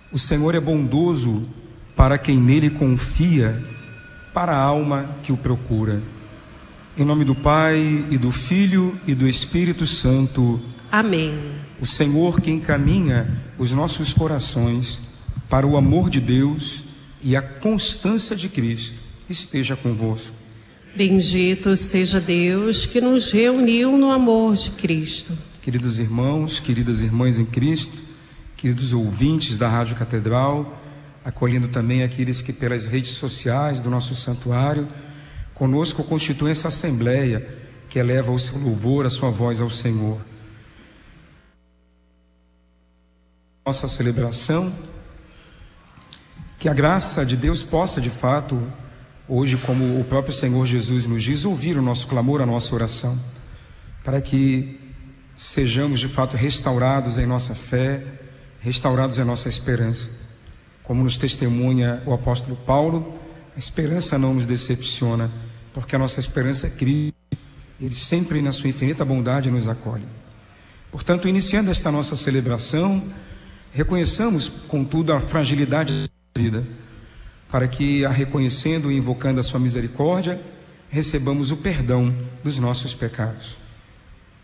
O Senhor é bondoso para quem nele confia, para a alma que o procura. Em nome do Pai, e do Filho, e do Espírito Santo. Amém. O Senhor que encaminha os nossos corações para o amor de Deus e a constância de Cristo, esteja convosco. Bendito seja Deus que nos reuniu no amor de Cristo. Queridos irmãos, queridas irmãs em Cristo, queridos ouvintes da Rádio Catedral, acolhendo também aqueles que pelas redes sociais do nosso santuário, conosco constituem essa assembleia que eleva o seu louvor, a sua voz ao Senhor. Nossa celebração, que a graça de Deus possa de fato, hoje, como o próprio Senhor Jesus nos diz, ouvir o nosso clamor, a nossa oração, para que sejamos de fato restaurados em nossa fé, restaurados em nossa esperança. Como nos testemunha o apóstolo Paulo, a esperança não nos decepciona, porque a nossa esperança é Cristo. Ele sempre, na sua infinita bondade, nos acolhe. Portanto, iniciando esta nossa celebração, reconheçamos, contudo, a fragilidade da vida, para que, a reconhecendo e invocando a sua misericórdia, recebamos o perdão dos nossos pecados.